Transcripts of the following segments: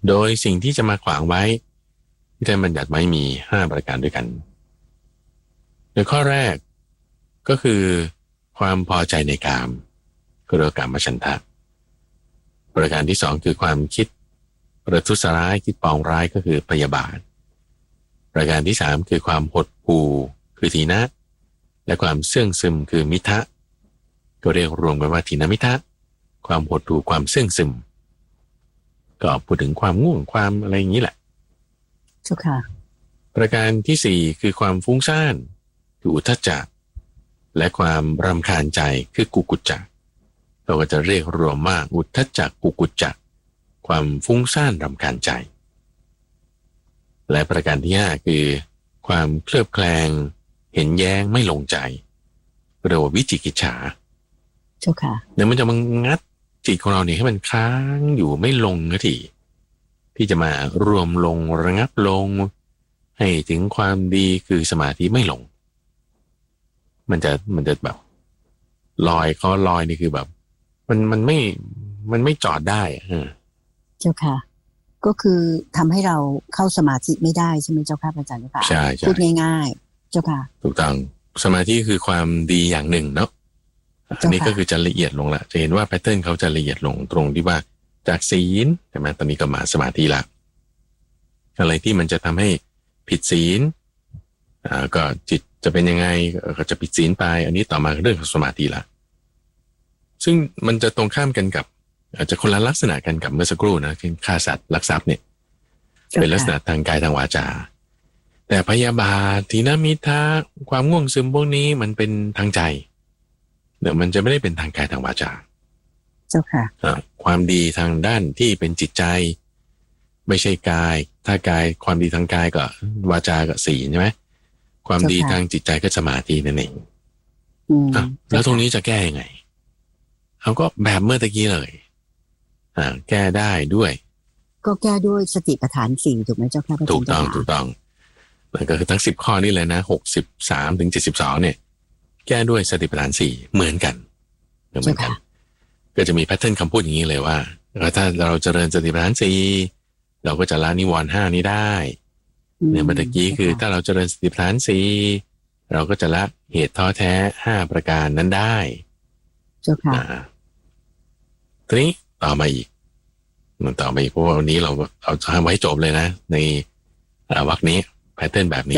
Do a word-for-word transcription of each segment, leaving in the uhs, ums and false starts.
โดยสิ่งที่จะมาขวางไว้ที่ท่านบัญญัติไว้มีห้าประการด้วยกันโดยข้อแรกก็คือความพอใจในกามก็เรียกว่ากามฉันทะประการที่สองคือความคิดประทุษร้ายคิดปองร้ายก็คือพยาบาทประการที่สามคือความหดหู่คือทีนะและความเสื่องซึมคือมิทะก็เรียกรวมกันว่าทีนมิทะความหดหู่ความเสื่องซึมก็พูดถึงความง่วงความอะไรอย่างนี้แหละเจ้าค่ะประการที่สี่คือความฟุ้งซ่านคืออุทธัจจะและความรำคาญใจคือกุกุจจะเราก็จะเรียกรวมว่าอุทธัจจะกุกุจจะความฟุ้งซ่านรำคาญใจและประการที่ห้าคือความเคลือบแคลงเห็นแย้งไม่ลงใจเรียกว่าวิจิกิจฉาเจ้าค่ะเดี๋ยวมันจะมางัดจิตของเราเนี่ยให้มันค้างอยู่ไม่ลงนาทีที่จะมารวมลงระงับลงให้ถึงความดีคือสมาธิไม่ลงมันจะมันจะแบบลอยเขาลอยนี่คือแบบมันมันไม่มันไม่จอดได้เออเจ้าค่ะก็คือทำให้เราเข้าสมาธิไม่ได้ใช่ไหมเจ้าค่ะอาจารย์ค่ะใช่ใช่พูดง่ายๆเจ้าค่ะถูกต้องสมาธิคือความดีอย่างหนึ่งเนาะอันนี้ก็คือจะละเอียดลงละจะเห็นว่าแพทเทิร์นเขาจะละเอียดลงตรงที่ว่าจากศีลใช่ไหมตอนนี้ก็มาสมาธิละอะไรที่มันจะทำให้ผิดศีลอ่าก็จิตจะเป็นยังไงก็จะผิดศีลไปอันนี้ต่อมาเรื่องของสมาธิละซึ่งมันจะตรงข้ามกันกับอาจจะคนละลักษณะกันกับเมื่อสักครู่นะเช่นฆ่าสัตว์ลักทรัพย์เนี่ยเป็นลักษณะทางกายทางวาจาแต่พยาบาททีนมิทะความง่วงซึมพวกนี้มันเป็นทางใจเดี๋ยวมันจะไม่ได้เป็นทางกายทางวาจาเจ้าค่ะความดีทางด้านที่เป็นจิตใจไม่ใช่กายถ้ากายความดีทางกายก็วาจาก็ศีลใช่ไหมความดีทางจิตใจก็สมาธินั่นเองอ่ะแล้วตรงนี้จะแก้ยังไงเขาก็แบบเมื่อตะกี้เลยอ่าแก้ได้ด้วยก็แก้ด้วยสติปัฏฐานสี่ถูกไหมเจ้าค่ะถูกต้องถูกต้องมันก็คือทั้งสิบข้อนี้เลยนะหกสิบสามถึงเจ็ดสิบสองเนี่ยแก้ด้วยสติปัฏฐานสี่เหมือนกันเหมือนกันก็จะมีแพทเทิร์นคำพูดอย่างนี้เลยว่าถ้าเราเจริญสติปัฏฐานสี่เราก็จะละนิวรณ์ห้านี้ได้เนี่ยเมื่อกี้คือถ้าเราเจริญสติปัฏฐานสี่เราก็จะละเหตุท้อแท้ห้าประการนั้นได้เจ้าค่ะทีนี้ต่อมาอีกมันต่อมาอีกเพราะว่าวันนี้เราเอาทำไว้จบเลยนะในวรรคนี้แพทเทิร์นแบบนี้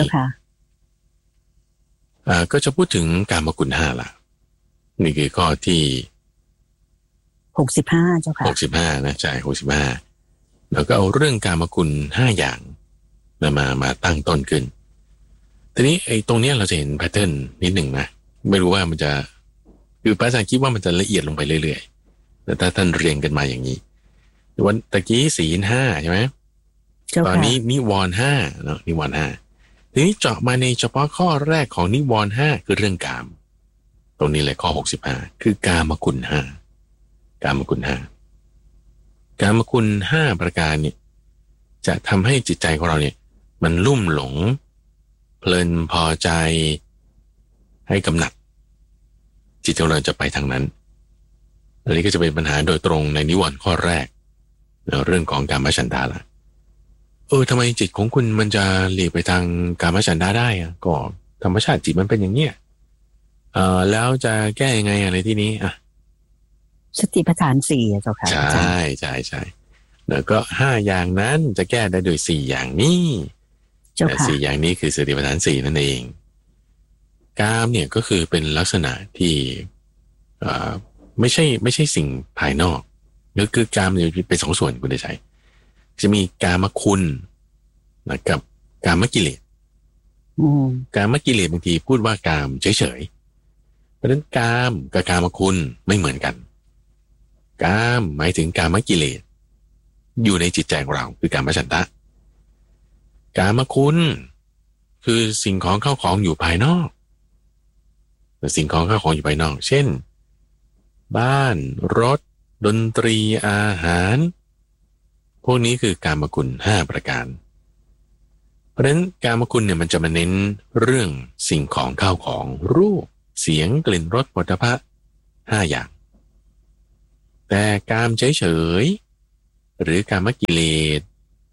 ก็จะพูดถึงกามกุลห้าละนี่คือข้อที่หกสิบห้าเจ้าค่ะหกสิบห้านะใช่หกสิบห้าแล้วก็เอาเรื่องกามกุลห้าอย่างมามามาตั้งต้นขึ้นทีนี้ไอ้ตรงนี้เราจะเห็นแพทเทิร์นนิดหนึ่งนะไม่รู้ว่ามันจะคือพระอาจารย์คิดว่ามันจะละเอียดลงไปเรื่อยๆแต่ถ้าท่านเรียงกันมาอย่างนี้วันตะกี้ศีลห้าใช่ไหมตอนนี้นิวรณ์ห้าเนาะนิวรณ์ห้าทีนี้เจาะมาในเฉพาะข้อแรกของนิวรณ์ห้าคือเรื่องกามตรงนี้เลยข้อหกสิบห้าคือกามกุลห้ากามกุลห้ากามกุลห้าประการเนี่ยจะทำให้จิตใจของเราเนี่ยมันลุ่มหลงเพลินพอใจให้กำหนัดจิตของเราจะไปทางนั้นอันนี้ก็จะเป็นปัญหาโดยตรงในนิวรณ์ข้อแรกเรื่องของกามฉันทะละเออทำไมจิตของคุณมันจะหลีกไปทางกามฉันทะได้อะก็ธรรมชาติจิตมันเป็นอย่างเนี้ยเออแล้วจะแก้ยังไงอะไรที่นี้อ่ะสติปัฏฐานสี่เจ้าค่ะใช่ใช่ใช่แล้วก็ห้าอย่างนั้นจะแก้ได้โดยสี่อย่างนี้แต่สี่อย่างนี้คือสติปัฏฐานสี่นั่นเองกามเนี่ยก็คือเป็นลักษณะที่อ่าไม่ใช่ไม่ใช่สิ่งภายนอกหรือคือกามเนี่ยเป็นสองส่วนคุณได้ใช้จะมีกามคุณนะกับกามกิเลสกามกิเลสบางทีพูดว่ากามเฉยๆเพราะฉะนั้นกามกับกามคุณไม่เหมือนกันกามหมายถึงกามกิเลสอยู่ในจิตใจของเราคือกามฉันทะกามคุณคือสิ่งของเข้าของอยู่ภายนอกสิ่งของเข้าของอยู่ภายนอกเช่นบ้านรถดนตรีอาหารพวกนี้คือกามกุลห้าประการเพราะฉะนั้นกามกุลเนี่ยมันจะมาเน้นเรื่องสิ่งของข้าวของรูปเสียงกลิ่นรสโผฏฐัพพะห้าอย่างแต่กามเฉยๆหรือกามกิเลส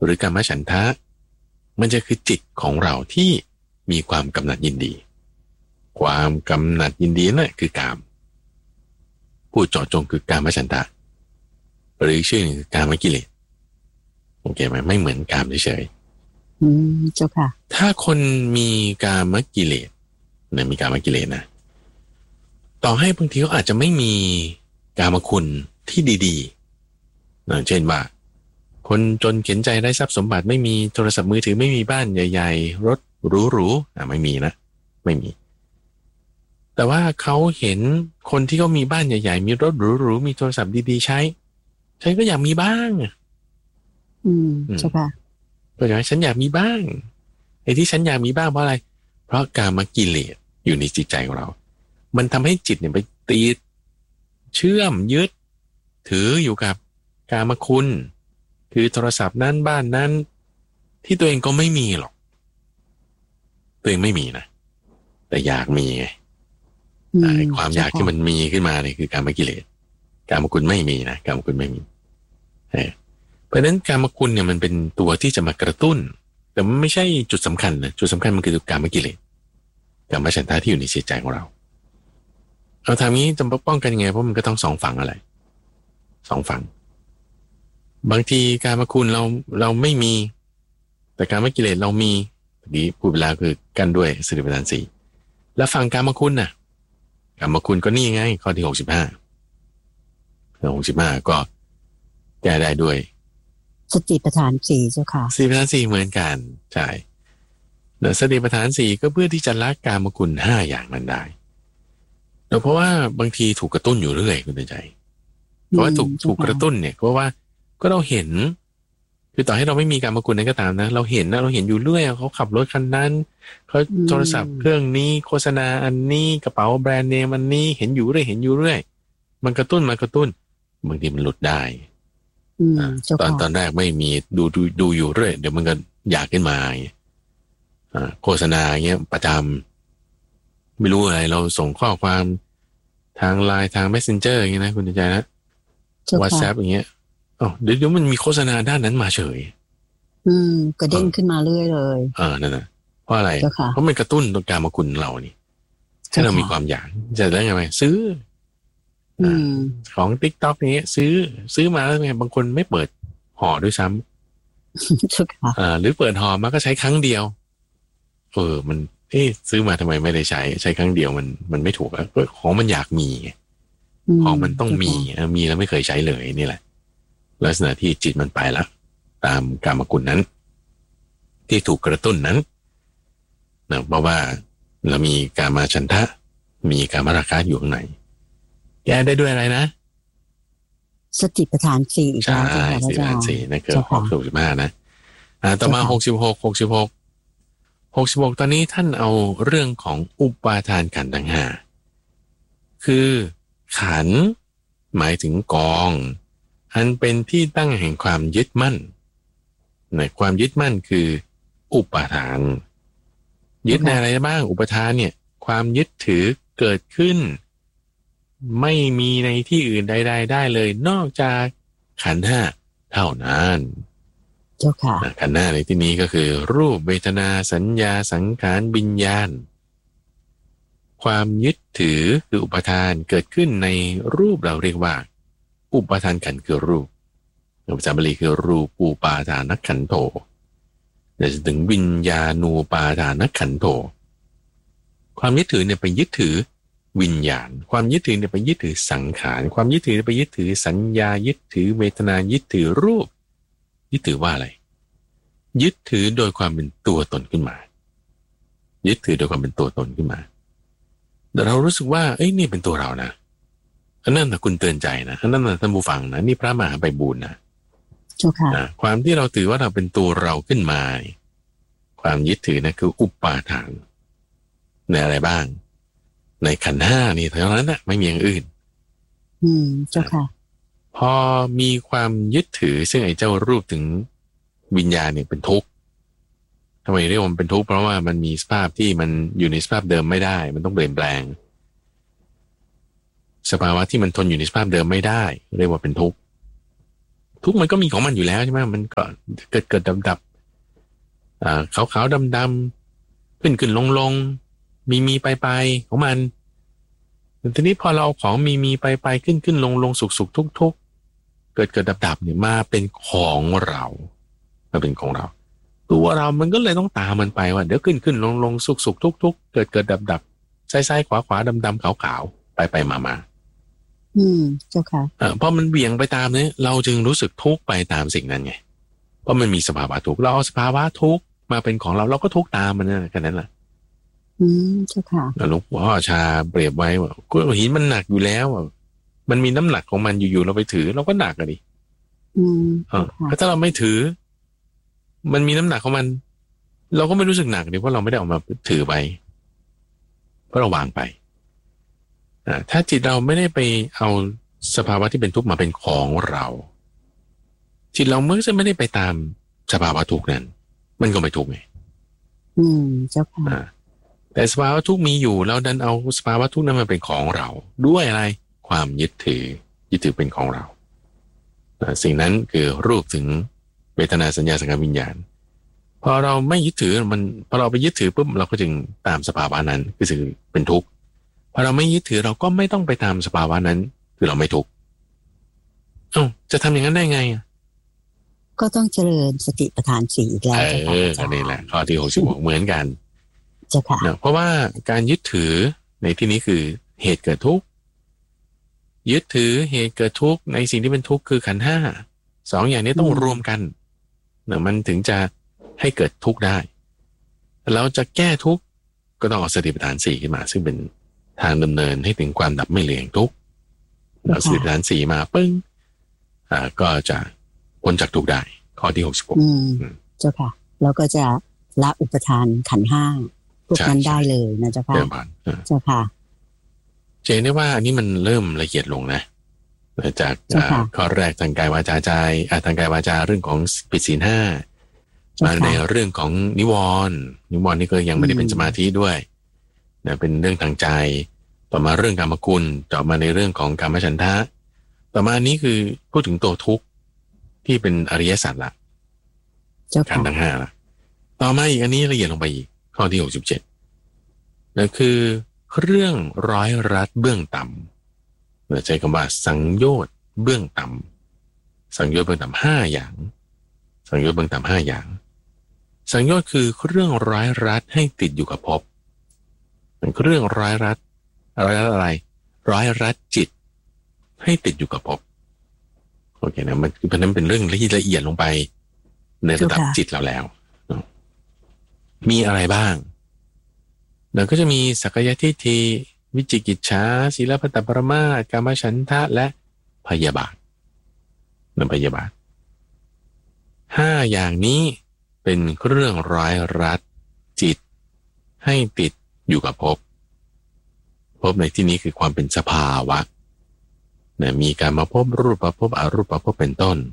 หรือกามฉันทะมันจะคือจิตของเราที่มีความกำหนัดยินดีความกำหนัดยินดีนั่นคือกามพูดเจาะจงคือกามฉันทะหรือชื่อหนึ่งคือกามกิเลสโอเคไหมไม่เหมือนกามเฉยๆอืมเจ้าค่ะถ้าคนมีกามกิเลสเนี่ยมีกามกิเลสนะต่อให้บางทีเขาอาจจะไม่มีกามคุณที่ดีๆนะเช่นว่าคนจนเข็นใจได้ทรัพย์สมบัติไม่มีโทรศัพท์มือถือไม่มีบ้านใหญ่ๆรถหรูๆอ่ะไม่มีนะไม่มีแต่ว่าเขาเห็นคนที่เขามีบ้านใหญ่ๆมีรถหรูๆมีโทรศัพท์ดีๆใช้ฉันก็อยากมีบ้างอืมใช่ป่ะเพราะฉะนั้นฉันอยากมีบ้างไอ้ที่ฉันอยากมีบ้างเพราะอะไรเพราะกามกิเลสอยู่ในจิตใจของเรามันทำให้จิตเนี่ยไปติดเชื่อมยึดถืออยู่กับกามคุณคือโทรศัพท์นั้นบ้านนั้นที่ตัวเองก็ไม่มีหรอกตัวเองไม่มีนะแต่อยากมีไงความอยากที่มันมีขึ้นมาเนี่ยคือกามกิเลสกามคุณไม่มีนะกามคุณไม่มีเพราะฉะนั้นกามคุณเนี่ยมันเป็นตัวที่จะมากระตุ้นแต่มันไม่ใช่จุดสำคัญนะจุดสำคัญมันคือกามกิเลสกามฉันทะที่อยู่ในจิตใจของเราเอาทางนี้จะป้องกันยังไงเพราะมันก็ต้องสองฝั่งอะไรสองฝั่งบางทีกามคุณเราเราไม่มีแต่กามกิเลสเรามีทีนี้พูดเวลาคือกันด้วยสติปัฏฐานสี่แล้วฝั่งกามคุณน่ะกามคุณก็นี่ไงข้อที่หกสิบห้าข้อหกสิบห้าก็แก้ได้ด้วยสติปัฏฐานสี่เจ้าค่ะสติปัฏฐานสี่เหมือนกันใช่สติปัฏฐานสี่ก็เพื่อที่จะละกามคุณห้าอย่างนั้นได้แต่เพราะว่าบางทีถูกกระตุ้นอยู่เรื่อยคุณใจเพราะว่าถูกถูกกระตุ้นเนี่ยเพราะว่าก็เราเห็นคือต่อให้เราไม่มีกามคุณนั้นก็ตามนะเราเห็นนะเราเห็นอยู่เรื่อยเขาขับรถคันนั้นเขาโทรศัพท์เครื่องนี้โฆษณาอันนี้กระเป๋าแบรนด์เนมอันนี้เห็นอยู่เรื่อยเห็นอยู่เรื่อยมันกระตุ้นมากระตุ้นบางทีมันหลุดได้ตอนตอนแรกไม่มีดูดูดูอยู่เรื่อยเดี๋ยวมันก็อยากขึ้นมาโฆษณาเงี้ยประจำไม่รู้อะไรเราส่งข้อความทางไลน์ทาง Messenger อย่างเงี้ยนะคุณใจนะ WhatsApp อย่างเงี้ยอ๋อเดี๋ยวเดี๋ยวมันมีโฆษณาด้านนั้นมาเฉยอืมกระเด้งขึ้นมาเรื่อยเลยเออนั่นนะเพราะอะไรเพราะมันกระตุ้นตัวกามคุณเรานี่ถ้าเรามีความอยากจะได้ไงไหมซื้อของ TikTok นี้ซื้อซื้อมาแล้วไงบางคนไม่เปิดห่อด้วยซ้ำอ่าหรือเปิดห่อมาก็ใช้ครั้งเดียวเออมันเอ๊ะซื้อมาทำไมไม่ได้ใช้ใช้ครั้งเดียวมันมันไม่ถูกแล้วของมันอยากมีของมันต้องมีมีแล้วไม่เคยใช้เลยนี่แหละลักษณะที่จิตมันไปละตามกามคุณนั้นที่ถูกกระตุ้นนั้นนะเพราะว่าเรามีกามฉันทะมีกามราคะอยู่ข้างในแก้ได้ด้วยอะไรนะสติปัฏฐานสี่ใช่สติปัฏฐานสี่นั่นคือหกสิบห้านะอ่าต่อมาหกสิบหกหกสิบหกหกสิบหกตอนนี้ท่านเอาเรื่องของอุปาทานขันธ์ทั้งห้าคือขันธ์หมายถึงกองอันเป็นที่ตั้งแห่งความยึดมั่นในความยึดมั่นคืออุปาทานยึดในอะไรบ้างอุปทานเนี่ยความยึดถือเกิดขึ้นไม่มีในที่อื่นใดๆได้เลยนอกจากขันธ์ห้าเท่านั้นเจ้าค่ะขันธ์ห้าในที่นี้ก็คือรูปเวทนาสัญญาสังขารวิญญาณความยึดถือคืออุปทานเกิดขึ้นในรูปเราเรียกว่าอุปทานขันธ์คือรูปภาษาบาลีคือรูปูปาทานขันโธเดี๋ยวจะถึงวิญญาณูปาทานขันโธความยึดถือเนี่ยไปยึดถือวิญญาณความยึดถือเนี่ยไปยึดถือสังขารความยึดถือไปยึดถือสัญญายึดถือเวทนายึดถือรูปยึดถือว่าอะไรยึดถือโดยความเป็นตัวตนขึ้นมายึดถือโดยความเป็นตัวตนขึ้นมาแต่เรารู้สึกว่าเอ้ยนี่เป็นตัวเรานะอันนั้นนะคุณเตือนใจนะอันนั้นนะท่านผู้ฟังนะนี่พระมหาไพบูลย์นะนะความที่เราถือว่าเราเป็นตัวเราขึ้นมาความยึดถือนะคืออุปาทานในอะไรบ้างในขันธ์ห้านี่เท่านั้นนะไม่มีอย่างอื่นอืมเจ้าค่ะพอมีความยึดถือซึ่งไอ้เจ้ารูปถึงวิญญาณเนี่ยเป็นทุกข์ทำไมเรียกว่ามันเป็นทุกข์เพราะว่ามันมีสภาพที่มันอยู่ในสภาพเดิมไม่ได้มันต้องเปลี่ยนแปลงสภาวะที่มันทนอยู่ในสภาพเดิมไม่ได้เรียกว่าเป็นทุกข์ทุกข์มันก็มีของมันอยู่แล้วใช่ไหมมันก็เกิดเกิดดับดับอ่าขาวขาวดำดำขึ้นขึ้นลงลงมีมีไปไปของมันทีนี้พอเราเอาของมีมีไปไปขึ้นขึ้นลงลงสุกสุกทุกทุกเกิดเกิดดับดับเนี่ยมาเป็นของเรามาเป็นของเราตัวเรามันก็เลยต้องตามมันไปว่าเดี๋ยวขึ้นขึ้นลงลงสุกสุกทุกทุกเกิดเกิดดับดับซ้ายซ้ายขวาขวาดำดำขาวขาวไปไปมามาอืมเจ้าค่ะเออพอมันเบี่ยงไปตามนี้เราจึงรู้สึกทุกข์ไปตามสิ่งนั้นไงเพราะมันมีสภาวะทุกข์เราเอาสภาวะทุกข์มาเป็นของเราเราก็ทุกข์ตามมันนะแค่นั้นแหละอืมเจ้าค่ะหลวงพ่อชาเปรียบไว้ว่าก้อนหินมันหนักอยู่แล้วมันมีน้ำหนักของมันอยู่ๆเราไปถือเราก็หนักอะดิอืมเออถ้าเราไม่ถือมันมีน้ำหนักของมันเราก็ไม่รู้สึกหนักดิเพราะเราไม่ได้เอามาถือไปเพราะเราวางไปอ่าถ้าจิตเราไม่ได้ไปเอาสภาวะที่เป็นทุกข์มาเป็นของเราจิตเราเมื่อจะไม่ได้ไปตามสภาวะทุกข์นั้นมันก็ไม่ทุกข์ไงอืมเจ้าค่ะแต่สภาวะทุกข์มีอยู่เราดันเอาสภาวะทุกข์นั้นมาเป็นของเราด้วยอะไรความยึดถือยึดถือเป็นของเราสิ่งนั้นคือรูปถึงเวทนาสัญญาสังขารวิญญาณพอเราไม่ยึดถือมันพอเราไปยึดถือปุ๊บเราก็จึงตามสภาวะนั้นคือสิ่งเป็นทุกข์พอเราไม่ยึดถือเราก็ไม่ต้องไปตามสภาวะนั้นคือเราไม่ทุกข์เอ้าจะทำอย่างนั้นได้ไงก็ต้องเจริญสติปัฏฐานสี่อีกแล้วเอออันนี้แหละข้อที่หกสิบหกเหมือนกันจ้ะค่ะเพราะว่าการยึดถือในที่นี้คือเหตุเกิดทุกข์ยึดถือเหตุเกิดทุกข์ในสิ่งที่เป็นทุกข์คือขันธ์ห้าสองอย่างนี้ต้องรวมกันเนี่ยมันถึงจะให้เกิดทุกข์ได้เราจะแก้ทุกข์ก็ต้องเอาสติปัฏฐานสี่ขึ้นมาซึ่งเป็นทางดำเนินให้ถึงความดับไม่เหลืองทุกข์เอาสติปัฏฐานสี่มาปึ้งอ่าก็จะพ้นจากทุกข์ได้ข้อที่หกสิบหกเจ้าค่ะแล้วก็จะละอุปทานขันธ์ห้าพวกนั้นได้เลยนะเจ้าค่ะเจ้าค่ะเจนได้ว่าอันนี้มันเริ่มละเอียดลงนะจากข้อแรกทางกายวาจาใจทางกายวาจาเรื่องของปิดศีลห้ามาในเรื่องของนิวรณ์นิวรณ์นี่ก็ยังไม่ได้เป็นสมาธิด้วยนะเป็นเรื่องทางใจต่อมาเรื่องกามกุลต่อมาในเรื่องของกามฉันทะต่อมานี้คือพูดถึงตัวทุกข์ที่เป็นอริยสัจละขันธ์ทั้งห้าละต่อมาอีกอันนี้ละเอียดลงไปอีกข้อที่หกสิบเจ็ดนั่นคือเรื่องร้อยรัดเบื้องต่ำเราใช้คำว่าสังโยชน์เบื้องต่ำสังโยชน์เบื้องต่ำห้าอย่างสังโยชน์เบื้องต่ำห้าอย่างสังโยชน์คือเรื่องร้อยรัดให้ติดอยู่กับภพเป็นเรื่องร้อยรัดอะไรอะไรร้อยรัดจิตให้ติดอยู่กับภพโอเคนะมันเพราะนั้นเป็นเรื่องที่ละเอียดลงไปในระดับจิตเราแล้วมีอะไรบ้างเราก็จะมีสักกายทิฏฐิวิจิกิจฉาศีลพัตตปรมาสกามฉันทะและพยาบาทนั่นพยาบาทห้าอย่างนี้เป็นเรื่องร้อยรัดจิตให้ติดอยู่กับภพภพในที่นี้คือความเป็นสภาวะนะมีการมาพบรูปภพอรูปภพเป็นต้น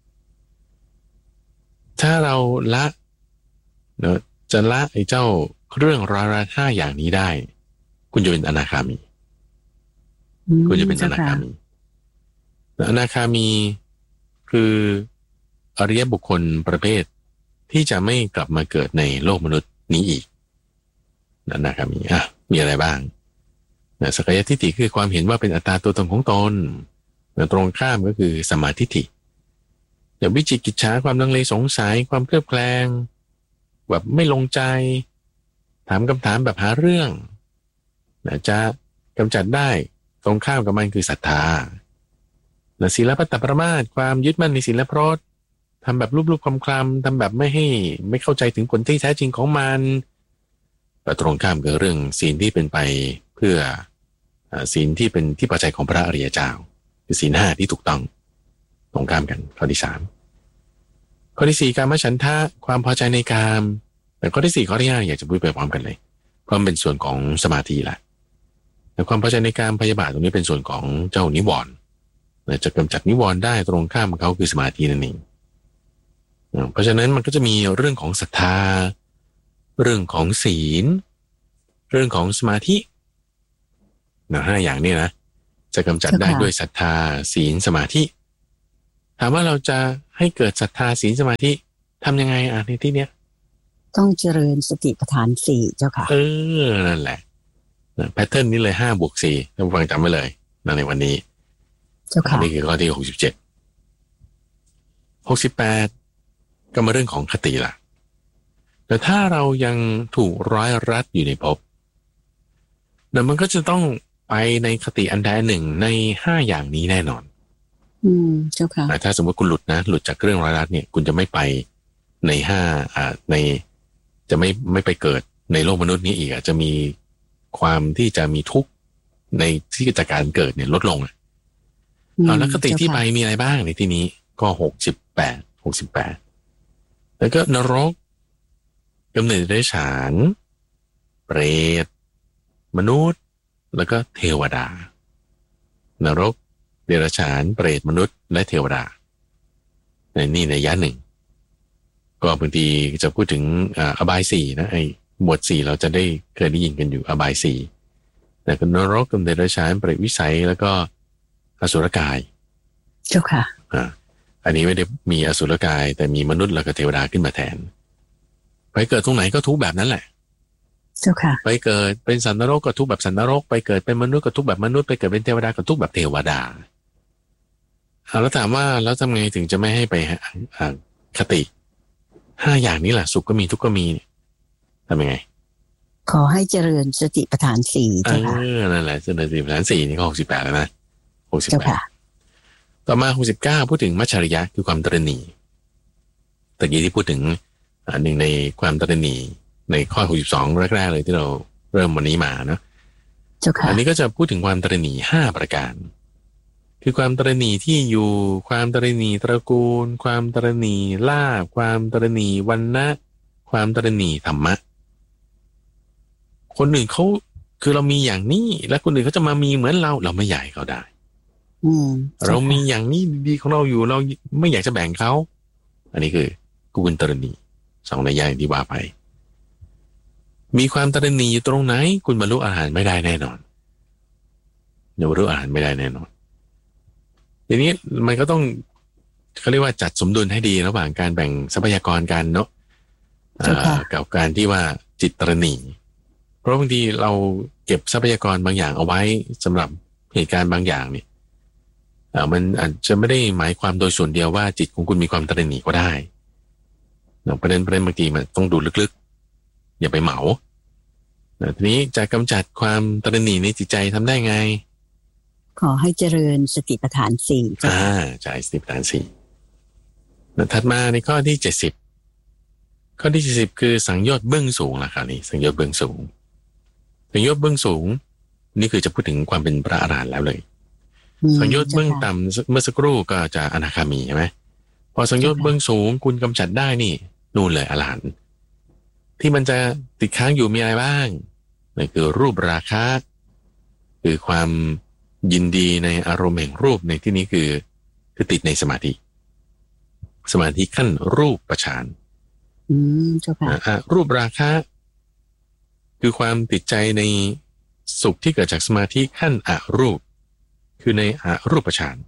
ถ้าเราละเนาะจะละไอ้เจ้าเรื่องร้อยรัดห้าอย่างนี้ได้คุณจะเป็นอนาคามีคุณจะเป็นอนาคามีอนาคามีคืออริยบุคคลประเภทที่จะไม่กลับมาเกิดในโลกมนุษย์นี้อีกอนาคามีอ่ะมีอะไรบ้างนะสักกายทิฏฐิคือความเห็นว่าเป็นอัตตาตัวตนของตนตรงข้ามก็คือสัมมาทิฏฐิอย่างวิจิกิจฉาความลังเลสงสัยความเคลือบแคลงแบบไม่ลงใจถามคำถามแบบหาเรื่องนะจะกำจัดได้ตรงข้ามกับมันคือศรัทธาและศีลพัตตปรมาสความยึดมั่นในศีลพรตทำแบบรูปๆคลำๆทำแบบไม่ให้ไม่เข้าใจถึงผลที่แท้จริงของมันแต่ตรงข้ามกับเรื่องศีลที่เป็นไปเพื่อศีลที่เป็นที่พอใจของพระอริยเจ้าคือศีลห้าที่ถูกต้องตรงข้ามกันข้อที่สามข้อที่สี่กามฉันทะความพอใจในกามแต่ข้อที่สี่ข้อที่ห้าอยากจะพูดไปพร้อมกันเลยเพราะมันเป็นส่วนของสมาธิแหละแต่ความพอใจในกามพยาบาทตรงนี้เป็นส่วนของเจ้านิวรณ์จะกำจัดนิวรณ์ได้ตรงข้ามเขาคือสมาธินั่นเองเพราะฉะนั้นมันก็จะมีเรื่องของศรัทธาเรื่องของศีลเรื่องของสมาธินะห้าอย่างนี้นะจะกำจัดได้ด้วยศรัทธาศีลสมาธิถามว่าเราจะให้เกิดศรัทธาศีลสมาธิทำยังไงอ่ะในที่เนี้ยต้องเจริญสติปัฏฐานสี่เจ้าค่ะเออนั่นแหละแพทเทิร์นนี้เลยห้าบวกสี่ท่านผู้ฟังจำไว้เลยในวันนี้เจ้าค่ะนี่คือข้อที่หกสิบเจ็ดหกสิบแปดก็มาเรื่องของคติล่ะแต่ถ้าเรายังถูกร้อยรัดอยู่ในภพแต่มันก็จะต้องไปในคติอันใดหนึ่งในห้าอย่างนี้แน่นอนอืมเจ้าค่ะถ้าสมมติคุณหลุดนะหลุดจากเรื่องร้อยรัดเนี่ยคุณจะไม่ไปในห้าอ่าในจะไม่ไม่ไปเกิดในโลกมนุษย์นี้อีกอ่ะจะมีความที่จะมีทุกข์ในที่จากการเกิดเนี่ยลดลงอ่ะเอาแล้วคติที่ไปมีอะไรบ้างในที่นี้ก็หกสิบแปดหกสิบแปดแล้วก็นรกกำเนิดเดรัจฉานเปรตมนุษย์แล้วก็เทวดานรกเดรัจฉานเปรตมนุษย์และเทวดาในนี่ในยะหนึ่งก็บางทีจะพูดถึงอบายสี่นะไอ้หมวดสี่เราจะได้เคยได้ยินกันอยู่อบายสี่แต่ก็นรกกำเนิดเดรัจฉานเปรตวิสัยแล้วก็อสุรกายเจ้าค่ะอ่าอันนี้ไม่ได้มีอสุรกายแต่มีมนุษย์แล้วก็เทวดาขึ้นมาแทนไปเกิดตรงไหนก็ทุกแบบนั้นแหละเจ้าค่ะไปเกิดเป็นสัตว์นรกก็ทุกแบบสัตว์นรกไปเกิดเป็นมนุษย์ก็ทุกแบบมนุษย์ไปเกิดเป็นเทวดาก็ทุกแบบเทวดาเอาแล้วถามว่าแล้วทำไงถึงจะไม่ให้ไปคติห้าอย่างนี้แหละสุขก็มีทุกข์ก็มีทำยังไงขอให้เจริญสติปัฏฐานสี่เจ้าค่ะเออนั่นแหละเจริญสติปัฏฐานสี่นี่ก็หกสิบแปดแล้วนะหกสิบแปดต่อมาหกสิบเก้าพูดถึงมัจฉริยะคือความตระหนี่ตะกี้ที่พูดถึงหนึ่งในความตระหนี่ในข้อหกสิบสองแรกๆเลยที่เราเริ่มวันนี้มาเนาะอันนี้ก็จะพูดถึงความตระหนี่ห้าประการคือความตระหนี่ที่อยู่ความตระหนี่ตระกูลความตระหนี่ลาภความตระหนี่วรรณะความตระหนี่ธรรมะคนอื่นเขาคือเรามีอย่างนี้และคนอื่นเขาจะมามีเหมือนเราเราไม่อยากให้เขาได้เรามีอย่างนี้ดีของเราอยู่เราไม่อยากจะแบ่งเขาอันนี้คือกุกุลตระหนี่สองในยะที่ว่าไปมีความตระหนี่อยู่ตรงไหนคุณบรรลุอรหันต์ไม่ได้แน่นอนบรรลุอรหันต์ไม่ได้แน่นอนทีนี้มันก็ต้องเขาเรียกว่าจัดสมดุลให้ดีระหว่างการแบ่งทรัพยากรกันเนาะกับการที่ว่าจิตตระหนี่เพราะบางทีเราเก็บทรัพยากรบางอย่างเอาไว้สำหรับเหตุการณ์บางอย่างเนี่ยมันอาจจะไม่ได้หมายความโดยส่วนเดียวว่าจิตของคุณมีความตระหนี่ก็ได้ประเด็นประเด็นบางทีมันต้องดูลึกๆอย่าไปเหมาทีนี้จะกำจัดความตระหนี่ในจิตใจทำได้ไงขอให้เจริญสติปัฏฐานสี่อ่าใช่สติปัฏฐานสี่ถัดมาในข้อที่เจ็ดสิบข้อที่เจ็ดสิบคือสังโยชน์เบื้องสูงล่ะครับนี่สังโยชน์เบื้องสูงสังโยชน์เบื้องสูงนี่คือจะพูดถึงความเป็นพระอรหันต์แล้วเลยสังโยชน์เบื้องต่ำเมื่อสักครู่ก็จะอนาคามีใช่ไหมพอสังโยชน์เบื้องสูงคุณกำจัดได้นี่นู่นเลยอรหันต์ที่มันจะติดค้างอยู่มีอะไรบ้างนั่นคือรูปราคะคือความยินดีในอารมณ์แห่งรูปในที่นี้คือคือติดในสมาธิสมาธิขั้นรูปฌานอืมเจ้าค่ะรูปราคะคือความติดใจในสุขที่เกิดจากสมาธิขั้นอรูปคือในอรูปฌาน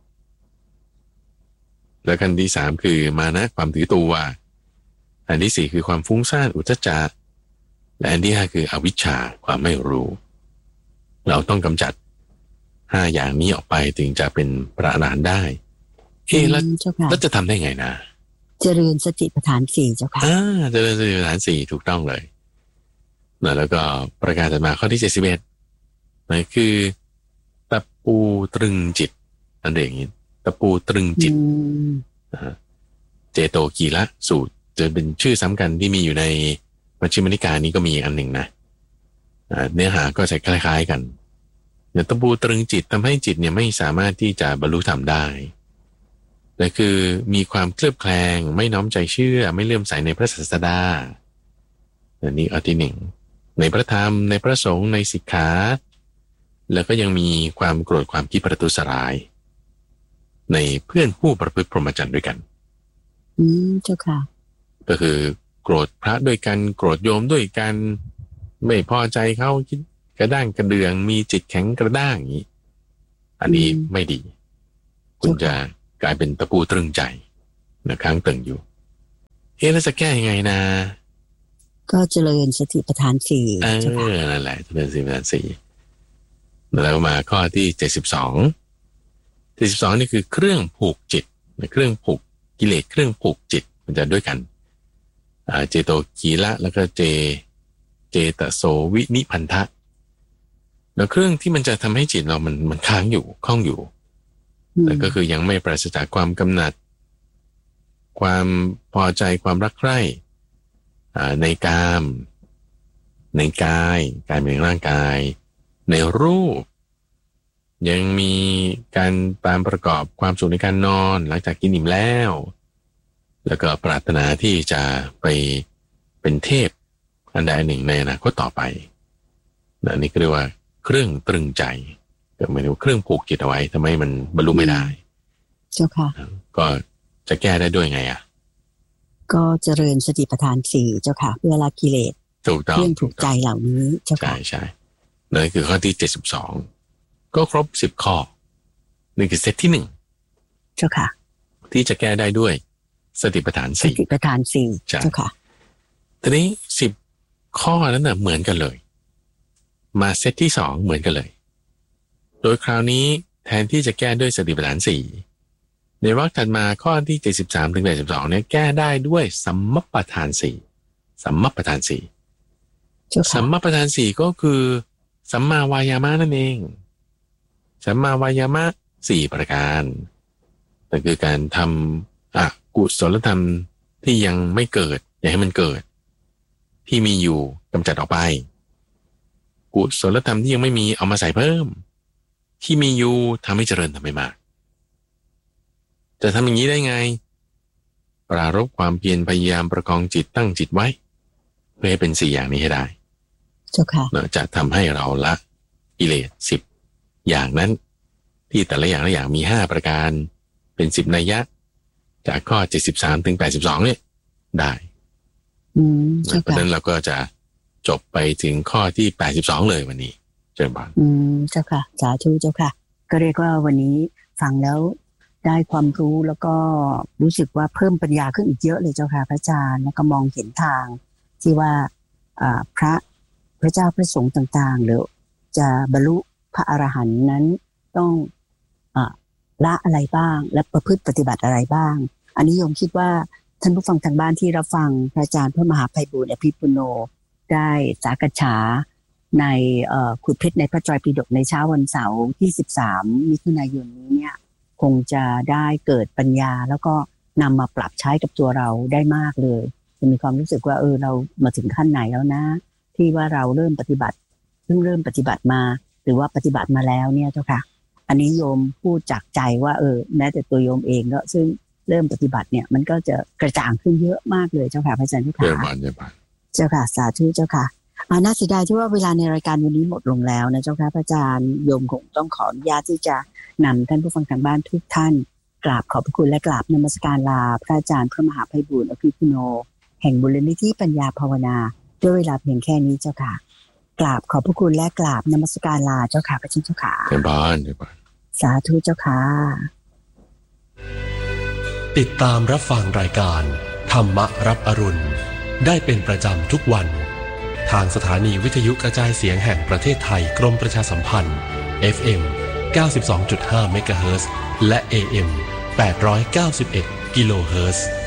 และขั้นที่สามคือมานะความถือตัวอันที่สี่คือความฟุ้งซ่านอุทธัจจะและอันที่ห้าคืออวิชชาความไม่รู้เราต้องกำจัดห้าอย่างนี้ออกไปถึงจะเป็นพระอรหันต์ได้เอ๊ะแล้วแล้วจะทำได้ไงนะเจริญสติปัฏฐานสี่เจ้าค่ะอ่าเจริญสติปัฏฐานสี่ถูกต้องเลยนะแล้วก็ประการถัดมาข้อที่เจ็ดสิบเอ็ดนั่นคือตะปูตรึงจิตอันเดียวอย่างนี้ตะปูตรึงจิตเจโตกีละสูตรจะเป็นชื่อซ้ำกันที่มีอยู่ในมัชฌิมนิกายนี้ก็มีอันหนึ่งนะเนื้อหาก็จะคล้ายๆกันเนี่ยตะปูตรึงจิตทำให้จิตเนี่ยไม่สามารถที่จะบรรลุธรรมได้แต่คือมีความเคลือบแคลงไม่น้อมใจเชื่อไม่เลื่อมใสในพระศาสดาอันนี้อันที่หนึ่งในพระธรรมในพระสงฆ์ในสิกขาแล้วก็ยังมีความโกรธความคิดประทุษร้ายในเพื่อนผู้ประพฤติพรหมจรรย์ด้วยกันอืมเจ้าค่ะก็คือโกรธพระด้วยกันโกรธโยมด้วยกันไม่พอใจเขาคิดกระด้างกระเดืองมีจิตแข็งกระด้างอย่างนี้อันนี้ไม่ดีคุณจะกลายเป็นตะปูตรึงใจนะค้างตึงอยู่เอ๊ะแล้วจะแก้ยังไงนะก็เจริญสติปัฏฐานสี่เออนั่นแหละเจริญสติปัฏฐานสี่แล้วมาข้อที่เจ็ดสิบสองเจ็ดสิบสองนี่คือเครื่องผูกจิตเครื่องผูกกิเลสเครื่องผูกจิตมันจะด้วยกันเจโตกีละแล้วก็เจเจตโสวินิพันธะแล้วเครื่องที่มันจะทำให้จิตเรามันมันค้างอยู่คล้องอยู่แต่ก็คือยังไม่ปราศจากความกำหนัดความพอใจความรักใคร่ในกามในกายกายเป็นร่างกายในรูปยังมีการตามประกอบความสุขในการนอนหลังจากกินอิ่มแล้วแล้วก็ปรารถนาที่จะไปเป็นเทพอันใดอันหนึ่งในอนาคตต่อไปนะนี่เรียกว่าเครื่องตรึงใจก็หมายถึงเครื่องผูกจิตเอาไว้ทำให้มันบรรลุไม่ได้เจ้าค่ะก็จะแก้ได้ด้วยไงอ่ะก็เจริญสติปัฏฐานสี่เจ้าค่ะเพื่อละกิเลสถูกต้องเครื่องผูกใจเหล่านี้เจ้าค่ะใช่ใช่นั่นคือข้อที่เจ็ดสิบสองก็ครบสิบข้อนี่คือเซตที่หนึ่งเจ้าค่ะที่จะแก้ได้ด้วยสติปัฏฐานสี่สติปัฏฐานสี่เจ้าค่ะทีนี้สิบข้อนั้นน่ะเหมือนกันเลยมาเซตที่สองเหมือนกันเลยโดยคราวนี้แทนที่จะแก้ด้วยสติปัฏฐานสี่ในวรรคถัดมาข้อที่เจ็ดสิบสามถึงเจ็ดสิบสองเนี่ยแก้ได้ด้วยสัมมัปปทานสี่สัมมัปปทานสี่สัมมัปปทานสี่ก็คือสัมมาวายามะนั่นเองสัมมาวายามะสี่ประการนั่นคือการทำอกุศลธรรมที่ยังไม่เกิดอย่าให้มันเกิดที่มีอยู่กำจัดออกไปกุศลธรรมที่ยังไม่มีเอามาใส่เพิ่มที่มีอยู่ทำให้เจริญทำให้มากจะทำอย่างนี้ได้ไงปรารภความเพียรพยายามประคองจิตตั้งจิตไว้เพื่อให้เป็นสี่อย่างนี้ให้ได้เจ้าค่ะจะทำให้เราละกิเลสสิบอย่างนั้นที่แต่ละอย่างละอย่างมีห้าประการเป็นสิบนัยยะจากข้อเจ็ดสิบสามถึงแปดสิบสองเนี่ยได้อืมเพราะฉะนั้นเราก็จะจบไปถึงข้อที่แปดสิบสองเลยวันนี้เชิญบานอืมเจ้าค่ะสาธุเจ้าค่ะก็เรียกว่าวันนี้ฟังแล้วได้ความรู้แล้วก็รู้สึกว่าเพิ่มปัญญาขึ้นอีกเยอะเลยเจ้าค่ะพระอาจารย์แล้วก็มองเห็นทางที่ว่าพระพระเจ้าพระสงฆ์ต่างๆหรือจะบรรลุพระอรหันต์นั้นต้องละอะไรบ้างและประพฤติปฏิบัติอะไรบ้างอันนี้โยมคิดว่าท่านผู้ฟังทางบ้านที่รับฟังพระอาจารย์พระมหาไพบูลย์อภิปุโนได้สากฉาในขุดเพชรในพระไตรปิฎกในเช้าวันเสาร์ที่สิบสามมิถุนายนนี้เนี่ยคงจะได้เกิดปัญญาแล้วก็นำมาปรับใช้กับตัวเราได้มากเลยจะมีความรู้สึกว่าเออเรามาถึงขั้นไหนแล้วนะที่ว่าเราเริ่มปฏิบัติเพิ่งเริ่มปฏิบัติมาหรือว่าปฏิบัติมาแล้วเนี่ยเจ้าค่ะอันนี้โยมพูดจากใจว่าเออแม้แต่ตัวโยมเองก็ซึ่งเริ่มปฏิบัติเนี่ยมันก็จะกระจ่างขึ้นเยอะมากเลยเจ้าค่ะพระอาจารย์เจ้าค่ะเจ้าค่ะเจ้าค่ะสาธุเจ้าค่ะอ่าน่าเสียดายที่ว่าเวลาในรายการวันนี้หมดลงแล้วนะเจ้าค่ะพระอาจารย์โยมคงต้องขออนุญาตที่จะนำท่านผู้ฟังทางบ้านทุกท่านกราบขอบพระคุณและกราบนมัสการลาพระอาจารย์พระมหาไพบูลย์อภิปุโนแห่งมูลนิธิปัญญาภาวนาด้วยเวลาเพียงแค่นี้เจ้าค่ะกราบขอบพระคุณและกราบนมัสการลาเจ้าค่ะพระเจ้าค่ะเจ้าบ้านเจ้าบ้านสาธุเจ้าค่ะติดตามรับฟังรายการธรรมรับอรุณได้เป็นประจำทุกวันทางสถานีวิทยุกระจายเสียงแห่งประเทศไทยกรมประชาสัมพันธ์ เอฟ เอ็ม เก้าสิบสองจุดห้า เมกะเฮิรตซ์และ เอ เอ็ม แปดร้อยเก้าสิบเอ็ด กิโลเฮิรตซ์